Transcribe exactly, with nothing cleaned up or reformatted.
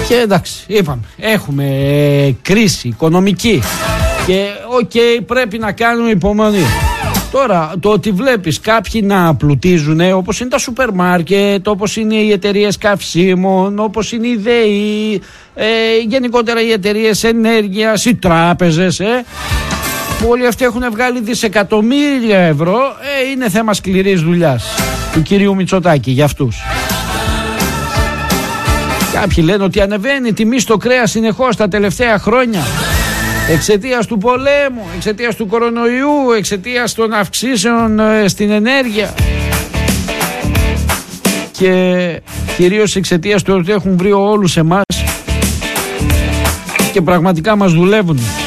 Και εντάξει, είπαμε, έχουμε ε, κρίση οικονομική και οκ, okay, πρέπει να κάνουμε υπομονή. Τώρα, το ότι βλέπεις κάποιοι να πλουτίζουν, όπως είναι τα σούπερ μάρκετ, όπως είναι οι εταιρείες καυσίμων, όπως είναι η ΔΕΗ, ε, γενικότερα οι εταιρείες ενέργειας, οι τράπεζες, ε, που όλοι αυτοί έχουν βγάλει δισεκατομμύρια ευρώ, ε, είναι θέμα σκληρής δουλειάς του κυρίου Μητσοτάκη για αυτούς. Κάποιοι λένε ότι ανεβαίνει η τιμή στο κρέας συνεχώς τα τελευταία χρόνια εξαιτίας του πολέμου, εξαιτίας του κορονοϊού, εξαιτίας των αυξήσεων ε, στην ενέργεια και κυρίως εξαιτίας του ότι έχουν βρει όλους εμάς και πραγματικά μας δουλεύουν.